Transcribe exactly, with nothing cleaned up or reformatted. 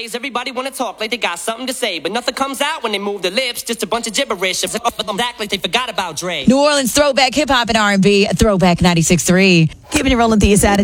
Nowadays, everybody wanna talk like they got something to say, but nothing comes out when they move their lips. Just a bunch of gibberish. Act like they forgot about Dre. New Orleans throwback hip hop and R and B. Throwback ninety-six point three. Keeping it rolling through your Saturday.